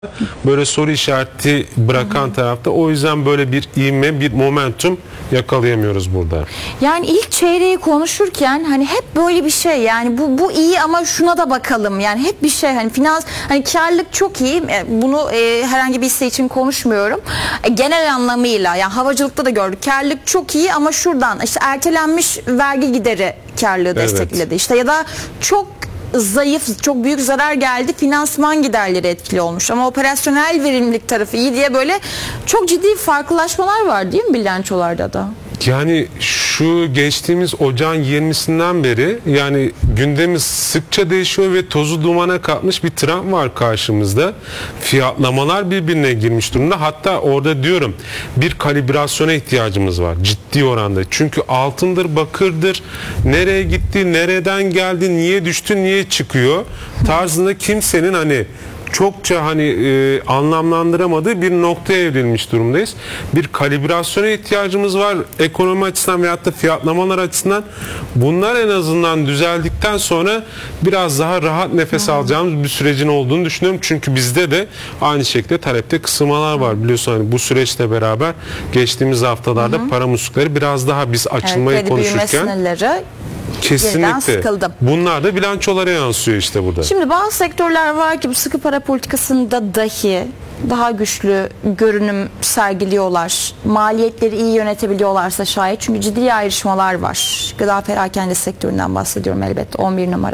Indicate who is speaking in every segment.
Speaker 1: böyle soru işareti bırakan tarafta. O yüzden böyle bir ivme, bir momentum yakalayamıyoruz burada.
Speaker 2: Yani ilk çeyreği konuşurken hani hep böyle bir şey, yani bu iyi ama şuna da bakalım, yani hep bir şey, hani finans, hani karlılık çok iyi, bunu herhangi bir hisse için konuşmuyorum, genel anlamıyla yani havacılıkta da gördük, karlılık çok iyi ama şuradan işte ertelenmiş vergi gideri karlılığı destekledi, işte ya da çok zayıf, çok büyük zarar geldi, finansman giderleri etkili olmuş ama operasyonel verimlilik tarafı iyi diye böyle çok ciddi farklılaşmalar var değil mi bilançolarda da?
Speaker 1: Yani şu geçtiğimiz ocağın 20'sinden beri yani gündemimiz sıkça değişiyor ve tozu dumana katmış bir trend var karşımızda. Fiyatlamalar birbirine girmiş durumda. Hatta orada diyorum bir kalibrasyona ihtiyacımız var ciddi oranda. Çünkü altındır, bakırdır, nereye gitti, nereden geldi, niye düştü, niye çıkıyor tarzında kimsenin hani çokça anlamlandıramadığı bir noktaya evrilmiş durumdayız. Bir kalibrasyona ihtiyacımız var ekonomi açısından veyahut da fiyatlamalar açısından. Bunlar en azından düzeldikten sonra biraz daha rahat nefes alacağımız bir sürecin olduğunu düşünüyorum. Çünkü bizde de aynı şekilde talepte kısılmalar var. Biliyorsun hani bu süreçle beraber geçtiğimiz haftalarda para muslukları biraz daha biz açılmayı konuşurken kesinlikle bunlar da bilançolara yansıyor işte burada.
Speaker 2: Şimdi bazı sektörler var ki bu sıkı para politikasında dahi daha güçlü görünüm sergiliyorlar. Maliyetleri iyi yönetebiliyorlarsa şayet. Çünkü ciddi ayrışmalar var. Gıda perakende sektöründen bahsediyorum elbette. 11 numara.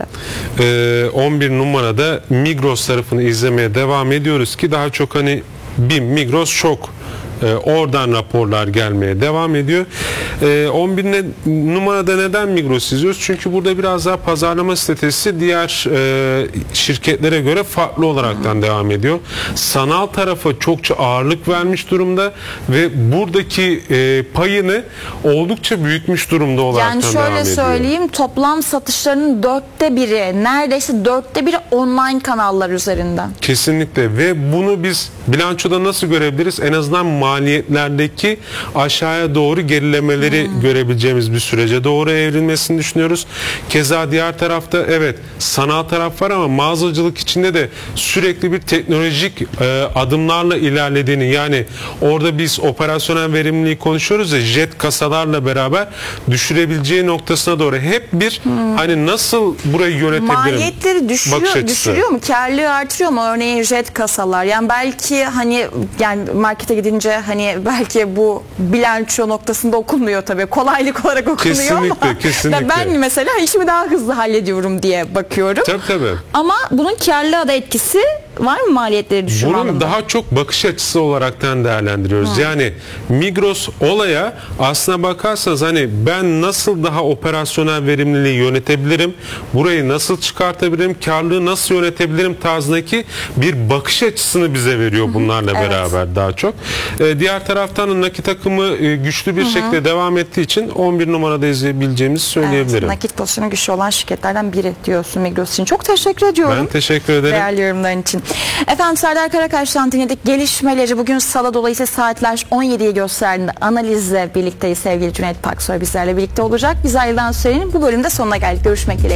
Speaker 1: 11 numarada Migros tarafını izlemeye devam ediyoruz ki daha çok hani BİM, Migros, Şok. Oradan raporlar gelmeye devam ediyor. 11 numarada neden Migros izliyoruz? Çünkü burada biraz daha pazarlama stratejisi diğer şirketlere göre farklı olaraktan devam ediyor. Sanal tarafa çokça ağırlık vermiş durumda ve buradaki payını oldukça büyütmüş durumda olaraktan devam ediyor.
Speaker 2: Yani şöyle söyleyeyim, toplam satışlarının 1/4'i, neredeyse 1/4'i online kanallar üzerinden.
Speaker 1: Kesinlikle ve bunu biz bilançoda nasıl görebiliriz? En azından maliyetlerdeki aşağıya doğru gerilemeleri görebileceğimiz bir sürece doğru evrilmesini düşünüyoruz. Keza diğer tarafta evet sanal taraf var ama mağazacılık içinde de sürekli bir teknolojik adımlarla ilerlediğini, yani orada biz operasyonel verimliliği konuşuyoruz ya, jet kasalarla beraber düşürebileceği noktasına doğru hep bir hani nasıl burayı yönetebilirim?
Speaker 2: Maliyetleri düşürüyor mu? Karlılığı artırıyor mu? Örneğin jet kasalar. Yani belki hani yani markete gidince hani belki bu bilanço noktasında okunmuyor tabii. Kolaylık olarak okunuyor
Speaker 1: kesinlikle,
Speaker 2: ama
Speaker 1: kesinlikle.
Speaker 2: ben mesela işimi daha hızlı hallediyorum diye bakıyorum.
Speaker 1: Tabii.
Speaker 2: Ama bunun karlılığa da etkisi var mı maliyetleri düşürme
Speaker 1: Bunu
Speaker 2: anlamında?
Speaker 1: daha çok bakış açısı olaraktan değerlendiriyoruz. Yani Migros olaya aslına bakarsanız hani ben nasıl daha operasyonel verimliliği yönetebilirim, burayı nasıl çıkartabilirim, karlılığı nasıl yönetebilirim tarzındaki bir bakış açısını bize veriyor bunlarla beraber daha çok. Diğer taraftan nakit akımı güçlü bir şekilde devam ettiği için 11 numarada izleyebileceğimizi söyleyebilirim.
Speaker 2: Evet, nakit pozisyonu güçlü olan şirketlerden biri diyorsun Migros için. Çok teşekkür ediyorum.
Speaker 1: Ben teşekkür ederim.
Speaker 2: Değerli yorumların için. Efendim Serdar Karakaş'tan dinledik gelişmeleri. Bugün Salı, dolayısıyla saatler 17'yi gösterdiğinde analizle birlikteyiz. Sevgili Cüneyt Paksoy bizlerle birlikte olacak. Biz ayrılan sürenin bu bölümde sonuna geldik. Görüşmek dileğiyle.